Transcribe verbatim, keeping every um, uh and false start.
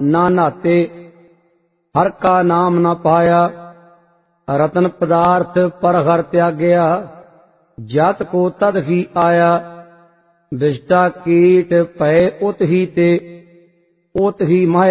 ना नाते, हर का नाम न पाया। रतन पदार्थ पर हर त्यागया, जत को तद ही आया। विष्टा कीट पै उत ही ते, उत ही माहे